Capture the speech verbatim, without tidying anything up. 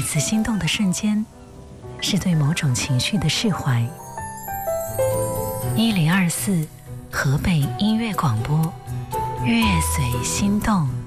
次心动的瞬间，是对某种情绪的释怀。一零二四河北音乐广播，乐随心动。